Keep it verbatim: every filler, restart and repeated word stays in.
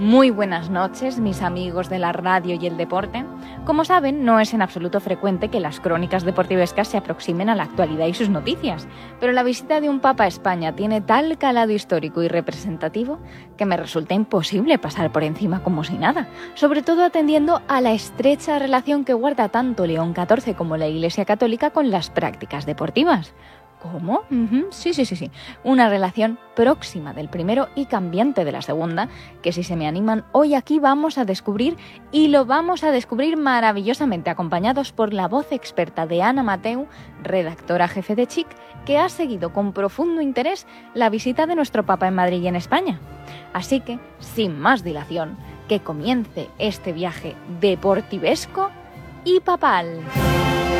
Muy buenas noches, mis amigos de la radio y el deporte. Como saben, no es en absoluto frecuente que las crónicas deportivescas se aproximen a la actualidad y sus noticias, pero la visita de un papa a España tiene tal calado histórico y representativo que me resulta imposible pasar por encima como si nada, sobre todo atendiendo a la estrecha relación que guarda tanto León catorce como la Iglesia Católica con las prácticas deportivas. ¿Cómo? Uh-huh. Sí, sí, sí, sí. Una relación próxima del primero y cambiante de la segunda, que si se me animan hoy aquí vamos a descubrir, y lo vamos a descubrir maravillosamente acompañados por la voz experta de Ana Mateu, redactora jefe de Chic, que ha seguido con profundo interés la visita de nuestro Papa en Madrid y en España. Así que, sin más dilación, que comience este viaje deportivesco y papal.